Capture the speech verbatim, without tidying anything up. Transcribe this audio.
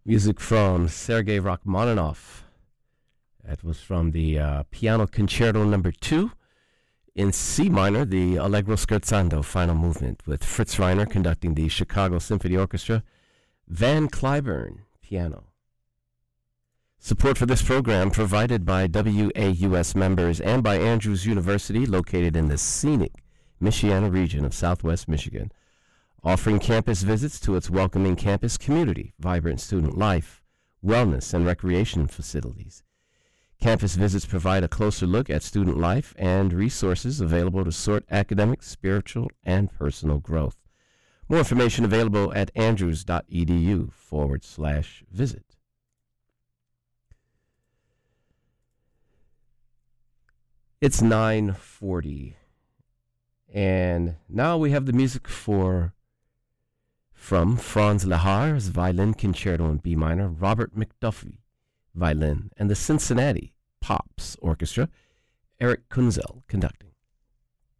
Music from Sergei Rachmaninoff. That was from the uh, Piano Concerto Number Two in C minor, the Allegro Scherzando final movement, with Fritz Reiner conducting the Chicago Symphony Orchestra, Van Cliburn piano. Support for this program provided by W A U S members and by Andrews University, located in the scenic Michiana region of Southwest Michigan, offering campus visits to its welcoming campus community, vibrant student life, wellness, and recreation facilities. Campus visits provide a closer look at student life and resources available to support academic, spiritual, and personal growth. More information available at andrews.edu forward slash visit. It's nine forty, and now we have the music for from Franz Lehar's Violin Concerto in B minor, Robert McDuffie violin, and the Cincinnati Pops Orchestra, Eric Kunzel conducting.